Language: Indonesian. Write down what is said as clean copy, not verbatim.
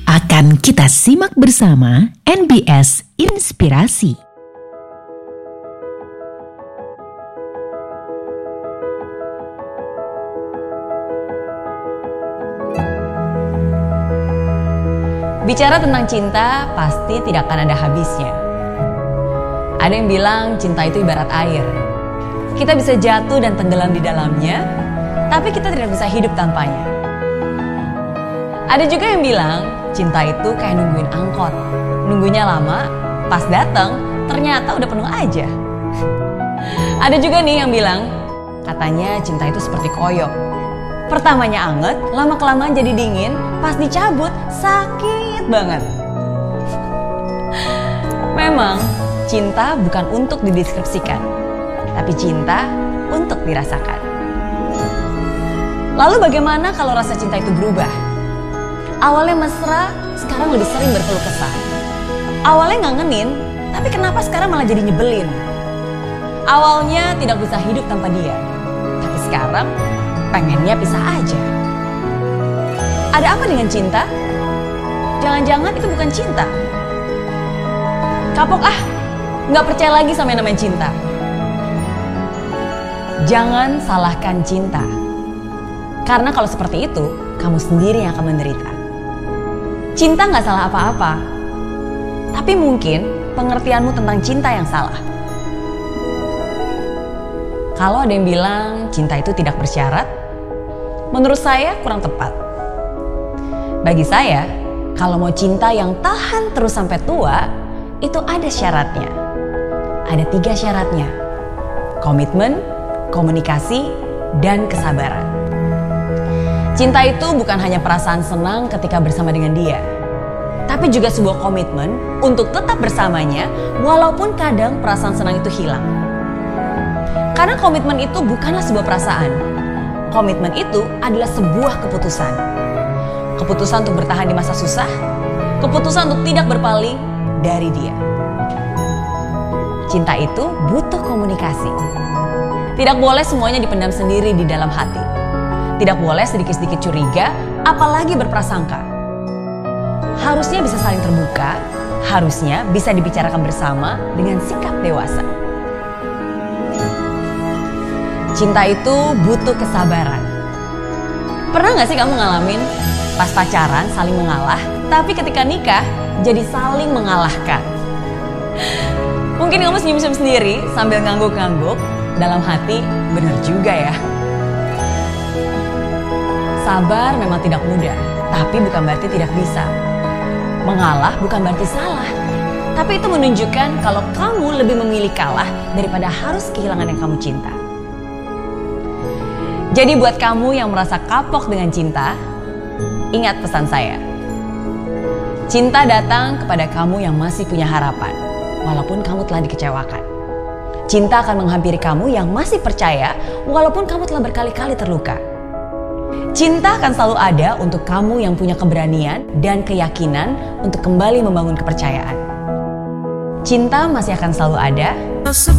Akan kita simak bersama NBS Inspirasi. Bicara tentang cinta pasti tidak akan ada habisnya. Ada yang bilang cinta itu ibarat air. Kita bisa jatuh dan tenggelam di dalamnya, tapi kita tidak bisa hidup tanpanya. Ada juga yang bilang cinta itu kayak nungguin angkot. Nunggunya lama, pas datang ternyata udah penuh aja. Ada juga nih yang bilang katanya cinta itu seperti koyo. Pertamanya anget, lama-kelamaan jadi dingin, pas dicabut sakit banget. Memang cinta bukan untuk dideskripsikan, tapi cinta untuk dirasakan. Lalu bagaimana kalau rasa cinta itu berubah? Awalnya mesra, sekarang lebih sering berkeluh kesah. Awalnya ngangenin, tapi kenapa sekarang malah jadi nyebelin? Awalnya tidak bisa hidup tanpa dia, tapi sekarang pengennya pisah aja. Ada apa dengan cinta? Jangan-jangan itu bukan cinta. Kapok nggak percaya lagi sama yang namanya cinta. Jangan salahkan cinta. Karena kalau seperti itu, kamu sendiri yang akan menderita. Cinta nggak salah apa-apa. Tapi mungkin pengertianmu tentang cinta yang salah. Kalau ada yang bilang cinta itu tidak bersyarat, menurut saya kurang tepat. Bagi saya, kalau mau cinta yang tahan terus sampai tua, itu ada syaratnya. Ada 3 syaratnya. Komitmen, komunikasi, dan kesabaran. Cinta itu bukan hanya perasaan senang ketika bersama dengan dia, tapi juga sebuah komitmen untuk tetap bersamanya walaupun kadang perasaan senang itu hilang. Karena komitmen itu bukanlah sebuah perasaan. Komitmen itu adalah sebuah keputusan. Keputusan untuk bertahan di masa susah, keputusan untuk tidak berpaling dari dia. Cinta itu butuh komunikasi. Tidak boleh semuanya dipendam sendiri di dalam hati. Tidak boleh sedikit-sedikit curiga, apalagi berprasangka. Harusnya bisa saling terbuka, harusnya bisa dibicarakan bersama dengan sikap dewasa. Cinta itu butuh kesabaran. Pernah gak sih kamu ngalamin pas pacaran saling mengalah, tapi ketika nikah jadi saling mengalahkan? Mungkin kamu senyum-senyum sendiri sambil ngangguk-ngangguk, dalam hati bener juga ya. Sabar memang tidak mudah, tapi bukan berarti tidak bisa. Mengalah bukan berarti salah, tapi itu menunjukkan kalau kamu lebih memilih kalah daripada harus kehilangan yang kamu cinta. Jadi buat kamu yang merasa kapok dengan cinta, ingat pesan saya. Cinta datang kepada kamu yang masih punya harapan, walaupun kamu telah dikecewakan. Cinta akan menghampiri kamu yang masih percaya, walaupun kamu telah berkali-kali terluka. Cinta akan selalu ada untuk kamu yang punya keberanian dan keyakinan untuk kembali membangun kepercayaan. Cinta masih akan selalu ada